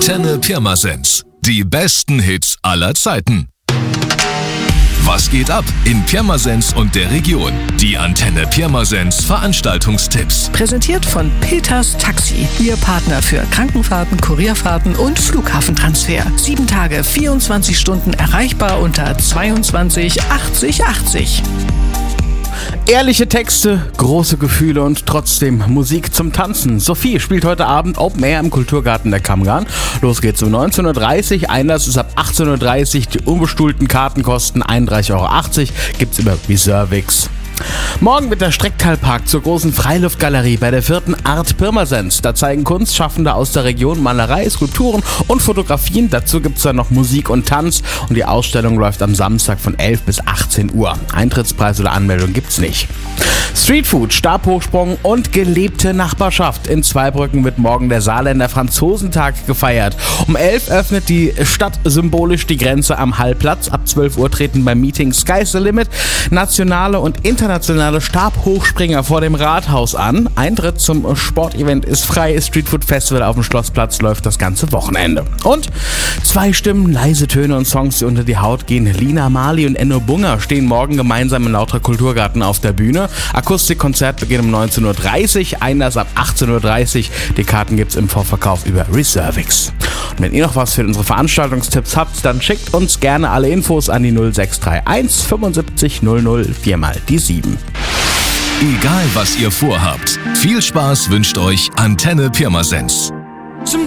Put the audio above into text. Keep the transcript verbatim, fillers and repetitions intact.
Antenne Pirmasens. Die besten Hits aller Zeiten. Was geht ab in Pirmasens und der Region? Die Antenne Pirmasens Veranstaltungstipps. Präsentiert von Peters Taxi. Ihr Partner für Krankenfahrten, Kurierfahrten und Flughafentransfer. Sieben Tage, vierundzwanzig Stunden erreichbar unter zweiundzwanzig achtzig achtzig. Ehrliche Texte, große Gefühle und trotzdem Musik zum Tanzen. Sophie spielt heute Abend Open Air im Kulturgarten der Kammgarn. Los geht's um neunzehn Uhr dreißig, Einlass ist ab achtzehn Uhr dreißig, die unbestuhlten Karten kosten einunddreißig Euro achtzig, gibt's über Reservix. Morgen wird der Strecktalpark zur großen Freiluftgalerie bei der vierten Art Pirmasens. Da zeigen Kunstschaffende aus der Region Malerei, Skulpturen und Fotografien. Dazu gibt es dann noch Musik und Tanz und die Ausstellung läuft am Samstag von elf bis achtzehn Uhr. Eintrittspreis oder Anmeldung gibt's nicht. Streetfood, Stabhochsprung und gelebte Nachbarschaft. In Zweibrücken wird morgen der Saarländer Franzosentag gefeiert. Um elf öffnet die Stadt symbolisch die Grenze am Hallplatz. Ab zwölf Uhr treten beim Meeting Sky's the Limit nationale und internationale Internationale Stabhochspringer vor dem Rathaus an. Eintritt zum Sportevent ist frei. Streetfood Festival auf dem Schlossplatz läuft das ganze Wochenende. Und zwei Stimmen, leise Töne und Songs, die unter die Haut gehen. Lina Marley und Enno Bunger stehen morgen gemeinsam im Lauter Kulturgarten auf der Bühne. Akustikkonzert beginnt um neunzehn Uhr dreißig, Einlass ab achtzehn Uhr dreißig. Die Karten gibt's im Vorverkauf über Reservix. Und wenn ihr noch was für unsere Veranstaltungstipps habt, dann schickt uns gerne alle Infos an die null sechs drei eins fünfundsiebzig null null vier mal die sieben. Egal was ihr vorhabt, viel Spaß wünscht euch Antenne Pirmasens.